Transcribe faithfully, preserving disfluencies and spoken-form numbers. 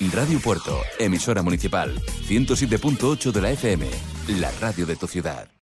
Radio Puerto, emisora municipal, ciento siete punto ocho de la F M, la radio de tu ciudad.